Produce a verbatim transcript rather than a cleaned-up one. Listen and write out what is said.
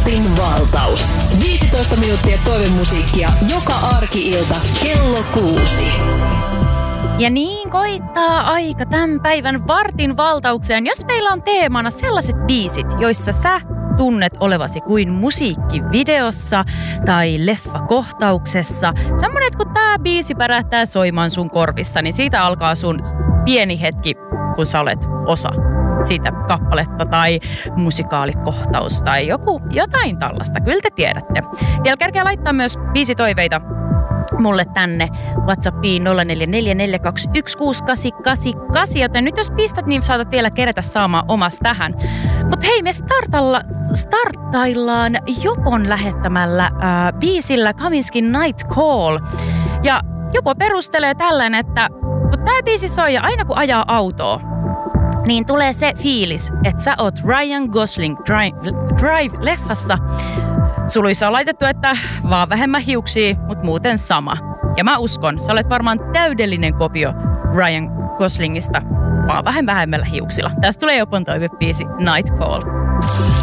Vartin valtaus. viisitoista minuuttia toivemusiikkia joka arki-ilta kello kuusi. Ja niin koittaa aika tämän päivän Vartin valtaukseen, jos meillä on teemana sellaiset biisit, joissa sä tunnet olevasi kuin musiikkivideossa tai leffakohtauksessa. Semmoinen, että kun tää biisi pärähtää soimaan sun korvissa, niin siitä alkaa sun pieni hetki, kun sä olet osa siitä kappaletta tai musikaalikohtaus tai joku, jotain tällaista. Kyllä te tiedätte. Vielä kärkeä laittaa myös biisitoiveita mulle tänne WhatsAppiin nolla neljä neljä neljä kaksi yksi kuusi kahdeksan kahdeksan kahdeksan, joten nyt jos pistät, niin saatat vielä kerätä saamaan omas tähän. Mutta hei, me startalla, starttaillaan Jopon lähettämällä ää, biisillä Kaminskin Night Call. Ja Jopo perustelee tällään, että kun tää biisi soi ja aina kun ajaa autoa, niin tulee se fiilis, että sä oot Ryan Gosling Drive-leffassa. Suluissa on laitettu, että vaan vähemmän hiuksia, mutta muuten sama. Ja mä uskon, sä olet varmaan täydellinen kopio Ryan Goslingista, vaan vähän vähemmällä hiuksilla. Tästä tulee Jopon toivebiisi Night Call.